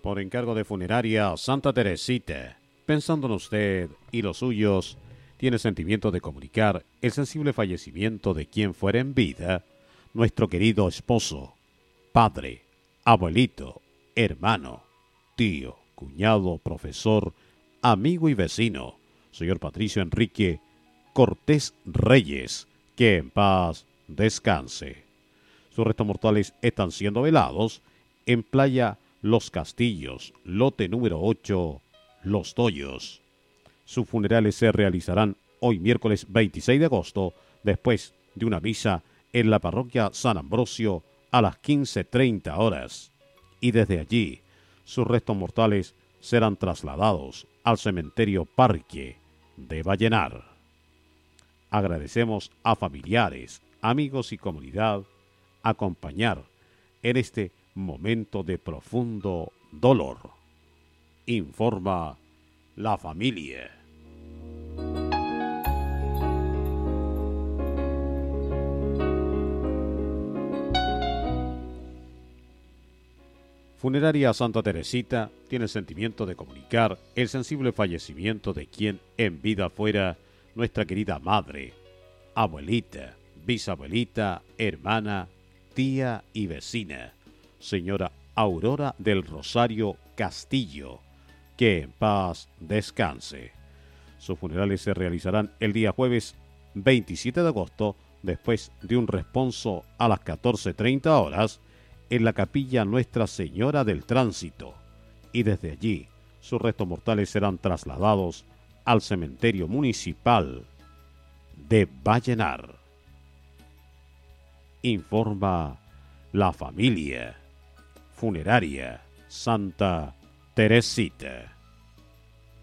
Por encargo de Funeraria Santa Teresita, pensando en usted y los suyos, tiene sentimiento de comunicar el sensible fallecimiento de quien fuera en vida, nuestro querido esposo, padre, abuelito, hermano, tío, cuñado, profesor, amigo y vecino, señor Patricio Enrique Cortés Reyes, que en paz descanse. Sus restos mortales están siendo velados en Playa Los Castillos, lote número 8, Los Toyos. Sus funerales se realizarán hoy miércoles 26 de agosto, después de una misa en la parroquia San Ambrosio a las 15:30 horas. Y desde allí, sus restos mortales serán trasladados al cementerio Parque de Vallenar. Agradecemos a familiares, amigos y comunidad acompañar en este momento de profundo dolor. Informa la familia. Funeraria Santa Teresita tiene el sentimiento de comunicar el sensible fallecimiento de quien en vida fuera nuestra querida madre, abuelita, bisabuelita, hermana, tía y vecina, señora Aurora del Rosario Castillo, que en paz descanse. Sus funerales se realizarán el día jueves 27 de agosto, después de un responso a las 14:30 horas, en la capilla Nuestra Señora del Tránsito, y desde allí sus restos mortales serán trasladados al cementerio municipal de Vallenar. Informa la familia. Funeraria Santa Teresita.